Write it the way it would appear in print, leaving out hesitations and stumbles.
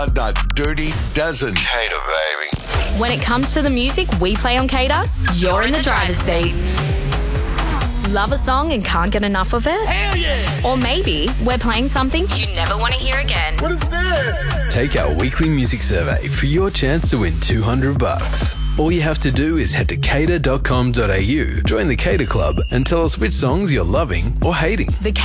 The Dirty Dozen. Cater, baby. When it comes to the music we play on Cater, you're in the driver's seat. Love a song and can't get enough of it? Hell yeah! Or maybe we're playing something you never want to hear again. What is this? Take our weekly music survey for your chance to win $200. All you have to do is head to cater.com.au, join the Cater Club, and tell us which songs you're loving or hating. The